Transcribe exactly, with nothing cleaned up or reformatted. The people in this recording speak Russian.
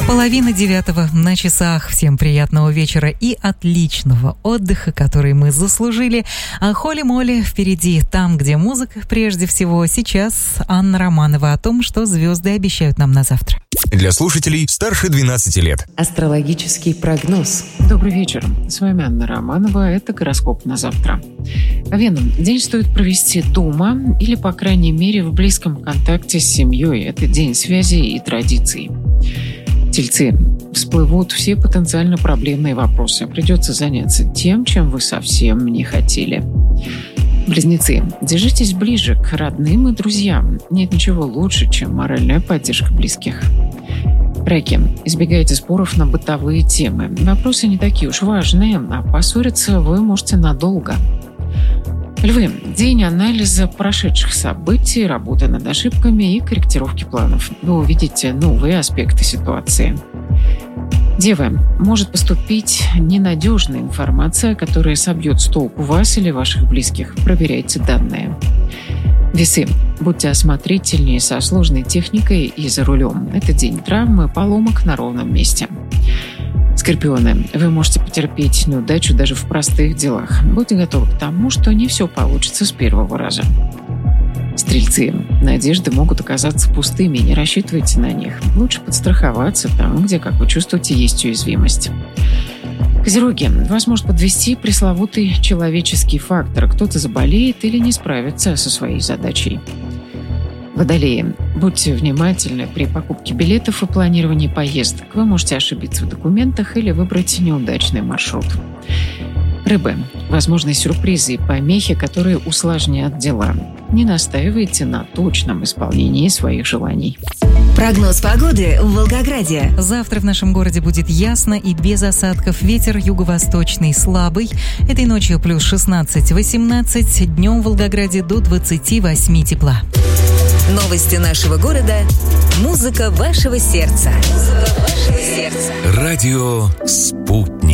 Половина девятого на часах. Всем приятного вечера и отличного отдыха, который мы заслужили. А холи-моли впереди, там, где музыка прежде всего. Сейчас Анна Романова о том, что звезды обещают нам на завтра. Для слушателей старше двенадцати лет. Астрологический прогноз. Добрый вечер. С вами Анна Романова. Это гороскоп на завтра. Вена. День стоит провести дома или, по крайней мере, в близком контакте с семьей. Это день связи и традиций. Тельцы. Всплывут все потенциально проблемные вопросы. Придется заняться тем, чем вы совсем не хотели. Близнецы. Держитесь ближе к родным и друзьям. Нет ничего лучше, чем моральная поддержка близких. Раки. Избегайте споров на бытовые темы. Вопросы не такие уж важные, а поссориться вы можете надолго. Львы. День анализа прошедших событий, работы над ошибками и корректировки планов. Вы увидите новые аспекты ситуации. Девы. Может поступить ненадежная информация, которая собьет с толку вас или ваших близких. Проверяйте данные. Весы. Будьте осмотрительнее со сложной техникой и за рулем. Это день травмы, поломок на ровном месте. Скорпионы. Вы можете потерпеть неудачу даже в простых делах. Будьте готовы к тому, что не все получится с первого раза. Стрельцы. Надежды могут оказаться пустыми, не рассчитывайте на них. Лучше подстраховаться там, где, как вы чувствуете, есть уязвимость. Козероги. Вас может подвести пресловутый человеческий фактор. Кто-то заболеет или не справится со своей задачей. Водолеи. Будьте внимательны при покупке билетов и планировании поездок. Вы можете ошибиться в документах или выбрать неудачный маршрут. Рыбы. Возможны сюрпризы и помехи, которые усложнят дела. Не настаивайте на точном исполнении своих желаний. Прогноз погоды в Волгограде. Завтра в нашем городе будет ясно и без осадков. Ветер юго-восточный слабый. Этой ночью плюс шестнадцать-восемнадцать. Днем в Волгограде до двадцати восьми тепла. Новости нашего города. Музыка вашего сердца. Музыка вашего сердца. Радио «Спутник».